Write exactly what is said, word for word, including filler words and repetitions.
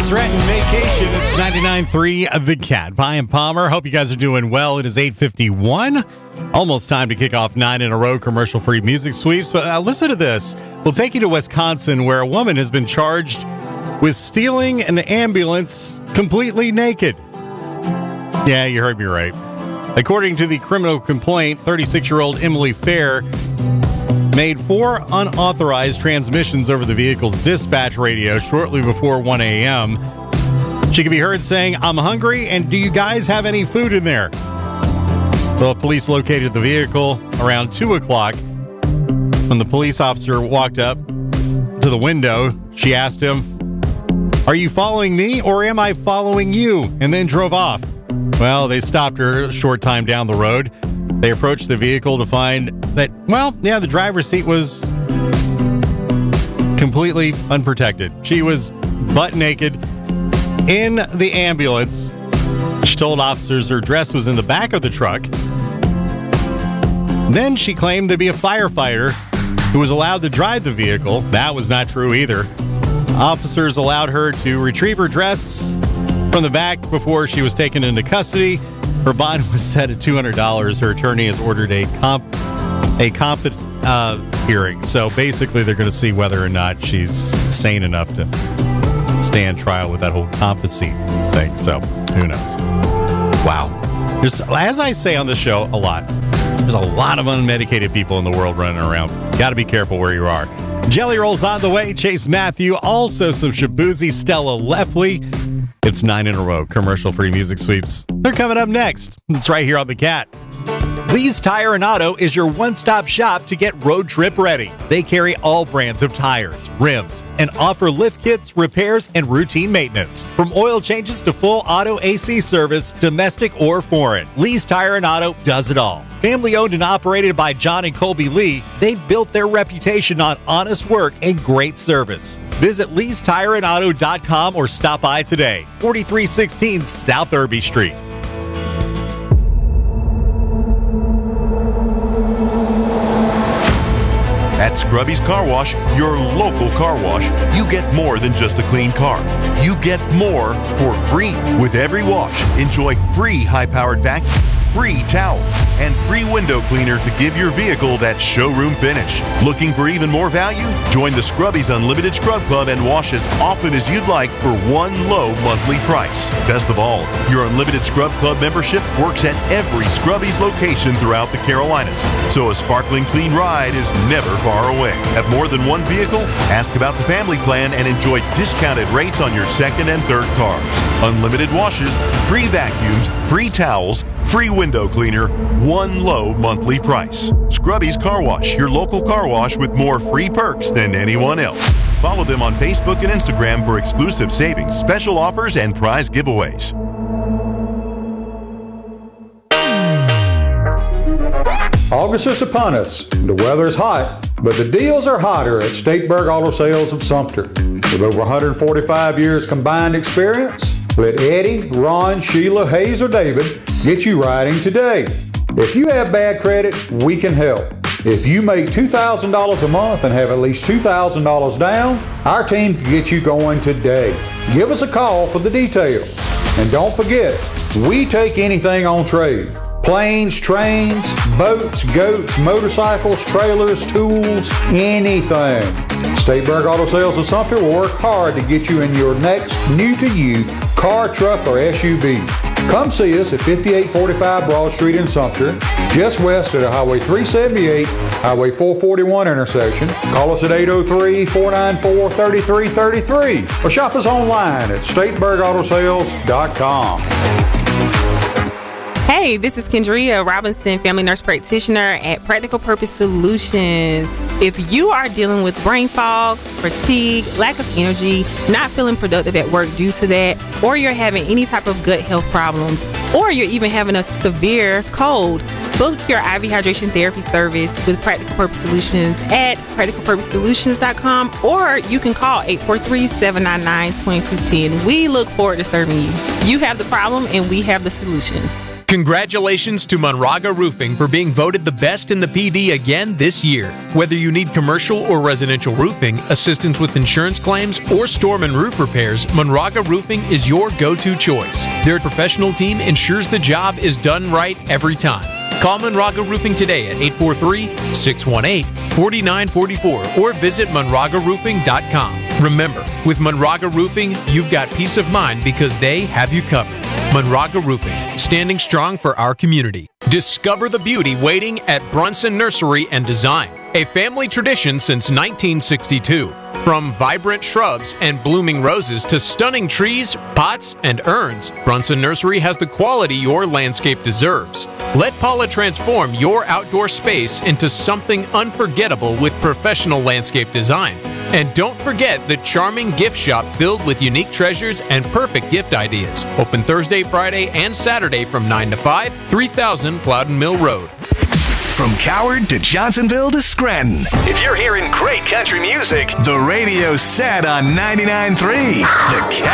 Stratton Vacation. It's ninety-nine point three The Cat. Brian Palmer. Hope you guys are doing well. It is eight fifty-one. Almost time to kick off nine in a row commercial-free music sweeps. But uh, listen to this. We'll take you to Wisconsin, where a woman has been charged with stealing an ambulance completely naked. Yeah, you heard me right. According to the criminal complaint, thirty-six-year-old Emily Fair made four unauthorized transmissions over the vehicle's dispatch radio shortly before one a.m. She could be heard saying, "I'm hungry, and do you guys have any food in there?" Well, police located the vehicle around two o'clock. When the police officer walked up to the window, she asked him, "Are you following me, or am I following you?" and then drove off. Well, they stopped her a short time down the road. They approached the vehicle to find that, well, yeah, the driver's seat was completely unprotected. She was butt naked in the ambulance. She told officers her dress was in the back of the truck. Then she claimed there'd be a firefighter who was allowed to drive the vehicle. That was not true either. Officers allowed her to retrieve her dress from the back before she was taken into custody. Her bond was set at two hundred dollars. Her attorney has ordered a comp a comp uh, hearing. So basically, they're going to see whether or not she's sane enough to stand trial with that whole competency thing. So who knows? Wow. There's, as I say on the show a lot, there's a lot of unmedicated people in the world running around. Got to be careful where you are. Jelly Roll's on the way. Chase Matthew. Also some Shabuzi. Stella Leffley. It's nine in a row. Commercial-free music sweeps. They're coming up next. It's right here on The Cat. Lee's Tire and Auto is your one-stop shop to get road trip ready. They carry all brands of tires, rims, and offer lift kits, repairs, and routine maintenance. From oil changes to full auto A C service, domestic or foreign, Lee's Tire and Auto does it all. Family owned and operated by John and Colby Lee, they've built their reputation on honest work and great service. Visit lees tire and auto dot com or stop by today. forty-three sixteen South Irby Street. At Scrubby's Car Wash, your local car wash, you get more than just a clean car. You get more for free. With every wash, enjoy free high-powered vacuum, free towels, and free window cleaner to give your vehicle that showroom finish. Looking for even more value? Join the Scrubby's Unlimited Scrub Club and wash as often as you'd like for one low monthly price. Best of all, your Unlimited Scrub Club membership works at every Scrubby's location throughout the Carolinas, so a sparkling clean ride is never far away. Have more than one vehicle? Ask about the family plan and enjoy discounted rates on your second and third cars. Unlimited washes, free vacuums, free towels, free window cleaner, one low monthly price. Scrubby's Car Wash, your local car wash with more free perks than anyone else. Follow them on Facebook and Instagram for exclusive savings, special offers, and prize giveaways. August is upon us. The weather is hot, but the deals are hotter at Stateburg Auto Sales of Sumter. With over one hundred forty-five years combined experience, let Eddie, Ron, Sheila, Hayes, or David get you riding today. If you have bad credit, we can help. If you make two thousand dollars a month and have at least two thousand dollars down, our team can get you going today. Give us a call for the details. And don't forget, we take anything on trade. Planes, trains, boats, goats, motorcycles, trailers, tools, anything. Stateburg Auto Sales of Sumter will work hard to get you in your next new-to-you car, truck, or S U V. Come see us at fifty-eight forty-five Broad Street in Sumter, just west of the Highway three seventy-eight, Highway four forty-one intersection. Call us at eight oh three, four nine four, three three three three or shop us online at stateburg auto sales dot com. Hey, this is Kendria Robinson, family nurse practitioner at Practical Purpose Solutions. If you are dealing with brain fog, fatigue, lack of energy, not feeling productive at work due to that, or you're having any type of gut health problems, or you're even having a severe cold, book your I V hydration therapy service with Practical Purpose Solutions at practical purpose solutions dot com, or you can call eight four three, seven nine nine, two two one zero. We look forward to serving you. You have the problem and we have the solutions. Congratulations to Monraga Roofing for being voted the best in the P D again this year. Whether you need commercial or residential roofing, assistance with insurance claims, or storm and roof repairs, Monraga Roofing is your go-to choice. Their professional team ensures the job is done right every time. Call Monraga Roofing today at eight four three, six one eight, four nine four four or visit monraga roofing dot com. Remember, with Monraga Roofing, you've got peace of mind because they have you covered. Monraga Roofing, standing strong for our community. Discover the beauty waiting at Brunson Nursery and Design, a family tradition since nineteen sixty-two. From vibrant shrubs and blooming roses to stunning trees, pots, and urns, Brunson Nursery has the quality your landscape deserves. Let Paula transform your outdoor space into something unforgettable with professional landscape design. And don't forget the charming gift shop filled with unique treasures and perfect gift ideas. Open Thursday, Friday, and Saturday from nine to five, three thousand Plowden Mill Road. From Coward to Johnsonville to Scranton. If you're hearing great country music, the radio's set on ninety-nine point three. The